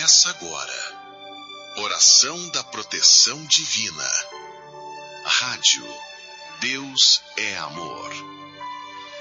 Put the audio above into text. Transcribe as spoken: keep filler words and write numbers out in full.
Começa agora. Oração da Proteção Divina. Rádio Deus é Amor.